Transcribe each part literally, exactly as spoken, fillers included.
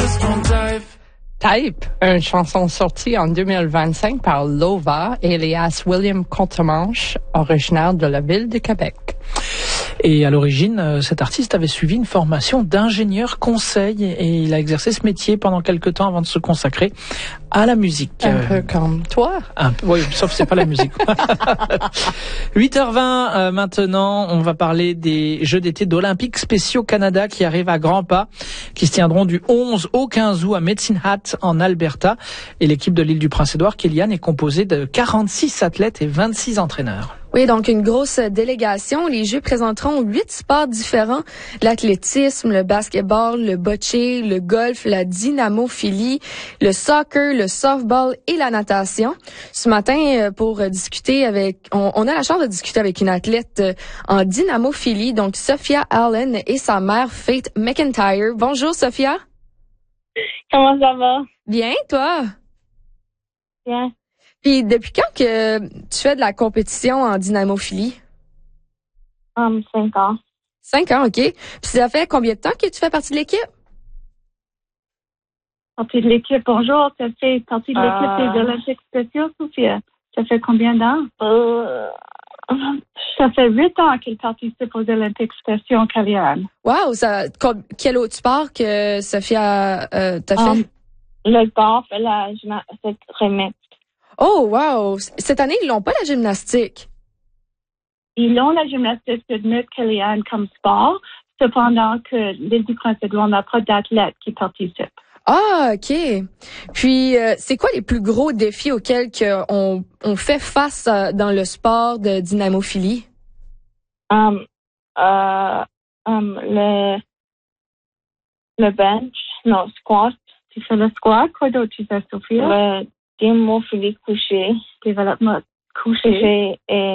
Type, une chanson sortie en deux mille vingt-cinq par Lova, alias William Courtemanche, originaire de la ville de Québec. Et à l'origine, cet artiste avait suivi une formation d'ingénieur conseil et il a exercé ce métier pendant quelques temps avant de se consacrer à la musique. Un peu comme toi. Un peu, oui, sauf que c'est pas la musique. huit heures vingt euh, maintenant, on va parler des Jeux d'été d'Olympiques spéciaux Canada qui arrivent à grands pas, qui se tiendront du onze au quinze août à Medicine Hat en Alberta. Et l'équipe de l'île du Prince-Édouard, Kéliane, est composée de quarante-six athlètes et vingt-six entraîneurs. Oui, donc une grosse délégation. Les Jeux présenteront huit sports différents. L'athlétisme, le basketball, le bocce, le golf, la dynamophilie, le soccer, le softball et la natation. Ce matin, pour discuter avec, on, on a la chance de discuter avec une athlète en dynamophilie, donc Sophia Allen et sa mère Faith McIntyre. Bonjour Sophia. Comment ça va? Bien, toi? Bien. Puis depuis quand que tu fais de la compétition en dynamophilie? Um, cinq ans. Cinq ans, OK. Puis ça fait combien de temps que tu fais partie de l'équipe? Partie de l'équipe, bonjour. Ça fait partie de l'équipe euh... des Olympiques spéciaux, Sophia. Ça fait combien d'ans? Euh... Ça fait huit ans qu'elle participe aux Olympiques spéciaux en Kéliane. Wow! Ça, quel autre sport que Sophia euh, t'a fait? Um, le golf et la gymnastique remix. Oh, wow! Cette année, ils n'ont pas la gymnastique. Ils ont la gymnastique de Kéliane comme sport, cependant que l'île du Prince-Édouard n'a pas d'athlètes qui participent. Ah, OK. Puis, euh, c'est quoi les plus gros défis auxquels on, on fait face euh, dans le sport de dynamophilie? Um, euh, um, le, le bench, non, squat. Tu fais le squat, quoi d'autre tu fais, Sophia? Le dynamophilie couché, développement couché et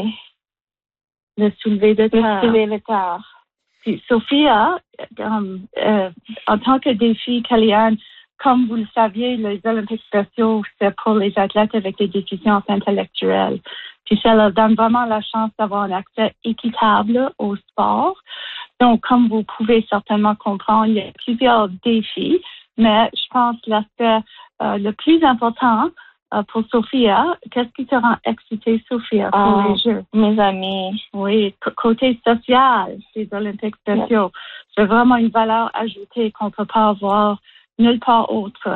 le soulevé de terre. Le soulevé de terre. Puis, Sophia, um, euh, en tant que défi Kéliane, comme vous le saviez, les Olympiques spéciaux, c'est pour les athlètes avec des déficiences intellectuelles. Puis ça leur donne vraiment la chance d'avoir un accès équitable au sport. Donc, comme vous pouvez certainement comprendre, il y a plusieurs défis, mais je pense que l'aspect euh, le plus important euh, pour Sophia, qu'est-ce qui te rend excitée, Sophia, pour oh, les Jeux? Mes amis. Oui, c- côté social des Olympiques spéciaux, yeah. C'est vraiment une valeur ajoutée qu'on ne peut pas avoir nulle part autre.